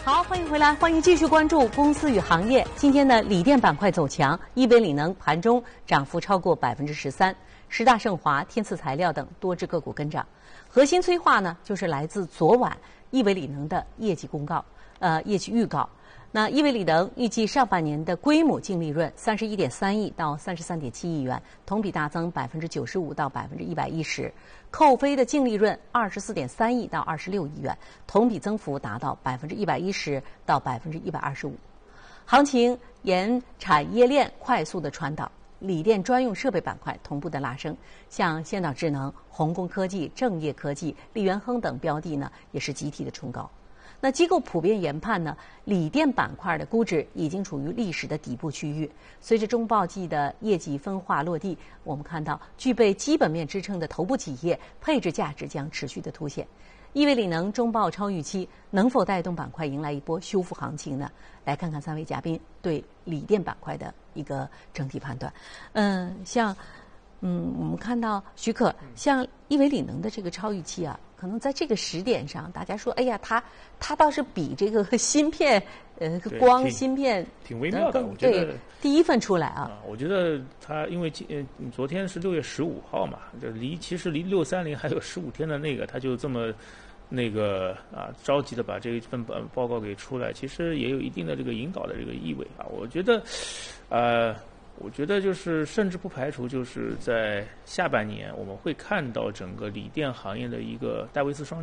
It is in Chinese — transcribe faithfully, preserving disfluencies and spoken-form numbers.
好，欢迎回来，欢迎继续关注公司与行业。今天呢，锂电板块走强，亿纬锂能盘中涨幅超过百分之十三，十大盛华、天赐材料等多只个股跟涨。核心催化呢，就是来自昨晚亿纬锂能的业绩公告，呃，业绩预告。那亿纬锂能预计上半年的规模净利润三十一点三亿到三十三点七亿元，同比大增百分之九十五到百分之一百一十，扣非的净利润二十四点三亿到二十六亿元，同比增幅达到百分之一百一十到百分之一百二十五。行情沿产业链快速的传导，锂电专用设备板块同步的拉升，像先导智能、宏工科技、正业科技、力元亨等标的呢，也是集体的冲高。那机构普遍研判呢，锂电板块的估值已经处于历史的底部区域。随着中报季的业绩分化落地，我们看到具备基本面支撑的头部企业配置价值将持续的凸显。亿纬锂能中报超预期，能否带动板块迎来一波修复行情呢？来看看三位嘉宾对锂电板块的一个整体判断。嗯，像嗯，我们看到徐可，像亿纬锂能的这个超预期啊，可能在这个时点上，大家说，哎呀，它它倒是比这个芯片，呃，光芯片挺微妙的。我觉得第一份出来啊， 啊我觉得它因为呃昨天是六月十五号嘛，就离其实离六三零还有十五天的那个，它就这么那个啊着急的把这一份报报告给出来，其实也有一定的这个引导的这个意味啊。我觉得，呃。我觉得就是，甚至不排除就是在下半年我们会看到整个锂电行业的一个戴维斯双